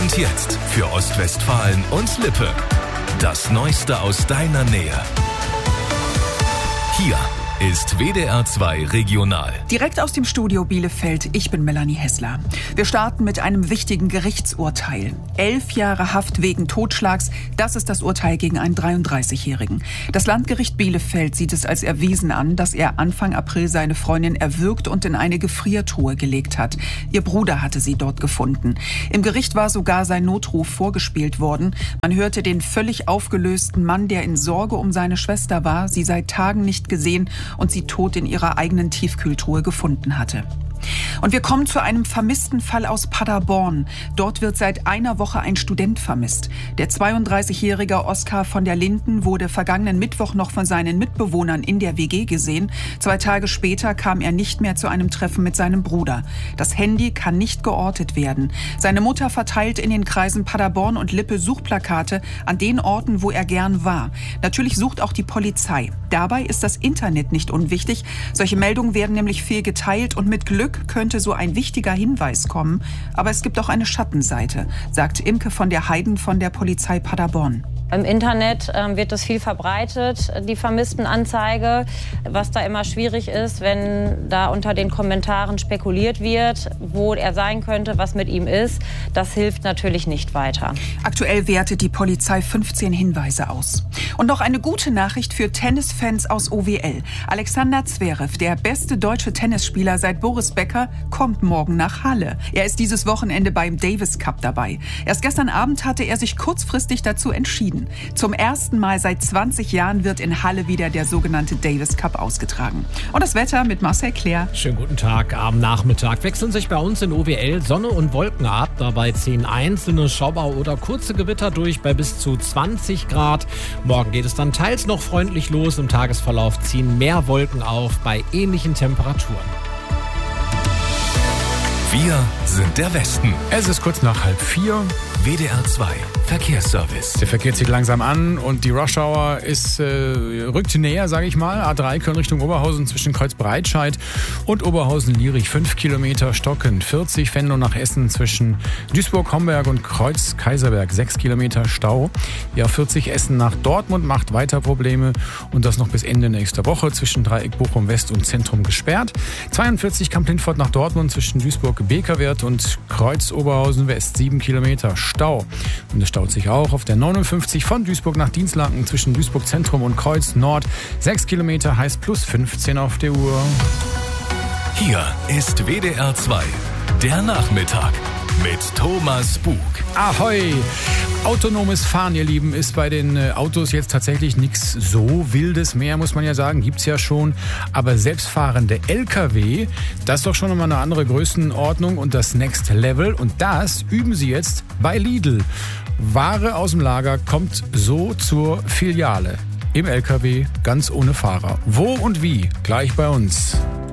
Und jetzt für Ostwestfalen und Lippe. Das Neueste aus deiner Nähe. Hier ist WDR 2 Regional. Direkt aus dem Studio Bielefeld, ich bin Melanie Hessler. Wir starten mit einem wichtigen Gerichtsurteil. 11 Jahre Haft wegen Totschlags, das ist das Urteil gegen einen 33-Jährigen. Das Landgericht Bielefeld sieht es als erwiesen an, dass er Anfang April seine Freundin erwürgt und in eine Gefriertruhe gelegt hat. Ihr Bruder hatte sie dort gefunden. Im Gericht war sogar sein Notruf vorgespielt worden. Man hörte den völlig aufgelösten Mann, der in Sorge um seine Schwester war, sie seit Tagen nicht gesehen und sie tot in ihrer eigenen Tiefkühltruhe gefunden hatte. Und wir kommen zu einem vermissten Fall aus Paderborn. Dort wird seit einer Woche ein Student vermisst. Der 32-jährige Oskar von der Linden wurde vergangenen Mittwoch noch von seinen Mitbewohnern in der WG gesehen. 2 Tage später kam er nicht mehr zu einem Treffen mit seinem Bruder. Das Handy kann nicht geortet werden. Seine Mutter verteilt in den Kreisen Paderborn und Lippe Suchplakate an den Orten, wo er gern war. Natürlich sucht auch die Polizei. Dabei ist das Internet nicht unwichtig. Solche Meldungen werden nämlich viel geteilt und mit Glück könnte so ein wichtiger Hinweis kommen. Aber es gibt auch eine Schattenseite, sagt Imke von der Heiden von der Polizei Paderborn. Im Internet wird das viel verbreitet, die Vermisstenanzeige, was da immer schwierig ist, wenn da unter den Kommentaren spekuliert wird, wo er sein könnte, was mit ihm ist. Das hilft natürlich nicht weiter. Aktuell wertet die Polizei 15 Hinweise aus. Und noch eine gute Nachricht für Tennisfans aus OWL. Alexander Zverev, der beste deutsche Tennisspieler seit Boris Becker, kommt morgen nach Halle. Er ist dieses Wochenende beim Davis Cup dabei. Erst gestern Abend hatte er sich kurzfristig dazu entschieden. Zum ersten Mal seit 20 Jahren wird in Halle wieder der sogenannte Davis Cup ausgetragen. Und das Wetter mit Marcel Claire. Schönen guten Tag. Am Nachmittag wechseln sich bei uns in OWL Sonne und Wolken ab. Dabei ziehen einzelne Schauer oder kurze Gewitter durch bei bis zu 20 Grad. Morgen geht es dann teils noch freundlich los. Im Tagesverlauf ziehen mehr Wolken auf bei ähnlichen Temperaturen. Wir sind der Westen. Es ist kurz nach 3:30. WDR 2 Verkehrsservice. Der Verkehr zieht langsam an und die Rush-Hour rückt näher, sage ich mal. A3 Köln Richtung Oberhausen zwischen Kreuzbreitscheid und Oberhausen-Lierich 5 Kilometer stockend. 40 Venlo nach Essen zwischen Duisburg-Homberg und Kreuz-Kaiserberg 6 Kilometer Stau. Ja, 40 Essen nach Dortmund macht weiter Probleme und das noch bis Ende nächster Woche zwischen Dreieck Bochum West und Zentrum gesperrt. 42 Kamp-Lindfort nach Dortmund zwischen Duisburg-Bekerwert und Kreuz-Oberhausen West 7 Kilometer Stau. Und es staut sich auch auf der 59 von Duisburg nach Dienstlaken zwischen Duisburg Zentrum und Kreuz Nord. 6 Kilometer heißt plus 15 auf der Uhr. Hier ist WDR 2, der Nachmittag mit Thomas Bug. Ahoi! Autonomes Fahren, ihr Lieben, ist bei den Autos jetzt tatsächlich nichts so Wildes mehr, muss man ja sagen. Gibt's ja schon. Aber selbstfahrende LKW, das ist doch schon nochmal eine andere Größenordnung und das Next Level. Und das üben sie jetzt bei Lidl. Ware aus dem Lager kommt so zur Filiale. Im LKW, ganz ohne Fahrer. Wo und wie? Gleich bei uns.